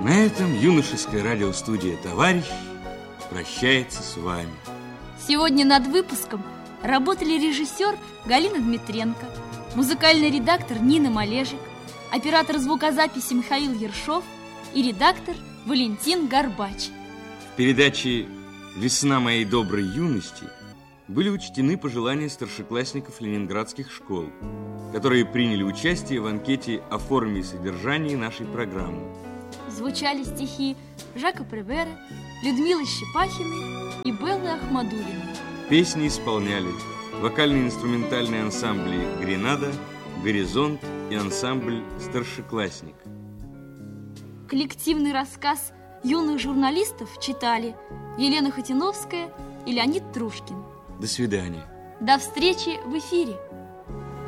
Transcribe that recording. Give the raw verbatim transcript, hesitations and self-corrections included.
На этом юношеская радиостудия «Товарищ» прощается с вами. Сегодня над выпуском работали режиссер Галина Дмитренко, музыкальный редактор Нина Малежик, оператор звукозаписи Михаил Ершов и редактор Валентин Горбач. В передаче «Весна моей доброй юности» были учтены пожелания старшеклассников ленинградских школ, которые приняли участие в анкете о форме и содержании нашей программы. Звучали стихи Жака Превера, Людмилы Щепахиной и Беллы Ахмадулиной. Песни исполняли вокально-инструментальные ансамбли «Гренада», «Горизонт» и ансамбль «Старшеклассник». Коллективный рассказ юных журналистов читали Елена Хотиновская и Леонид Трушкин. До свидания. До встречи в эфире.